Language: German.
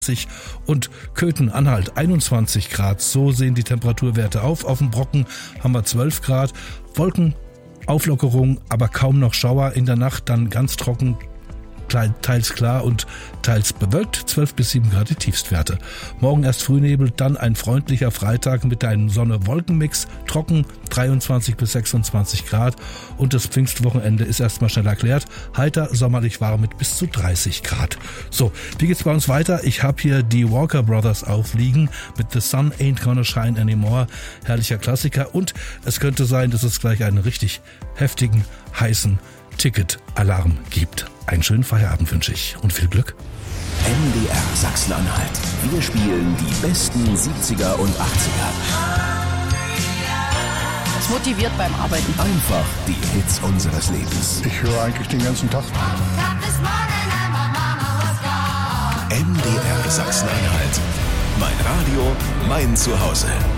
und Köthen-Anhalt 21 Grad. So sehen die Temperaturwerte auf. Auf dem Brocken haben wir 12 Grad. Wolkenauflockerung, aber kaum noch Schauer. In der Nacht dann ganz trocken, teils klar und teils bewölkt, 12 bis 7 Grad die Tiefstwerte. Morgen erst Frühnebel, dann ein freundlicher Freitag mit einem Sonne-Wolken-Mix, trocken 23 bis 26 Grad und das Pfingstwochenende ist erstmal schnell erklärt, heiter, sommerlich warm mit bis zu 30 Grad. So, wie geht's bei uns weiter? Ich habe hier die Walker Brothers aufliegen mit The Sun Ain't Gonna Shine Anymore, herrlicher Klassiker und es könnte sein, dass es gleich einen richtig heftigen, heißen Ticket-Alarm gibt. Einen schönen Feierabend wünsche ich und viel Glück. MDR Sachsen-Anhalt. Wir spielen die besten 70er und 80er. Das motiviert beim Arbeiten. Einfach die Hits unseres Lebens. Ich höre eigentlich den ganzen Tag. MDR Sachsen-Anhalt. Mein Radio, mein Zuhause.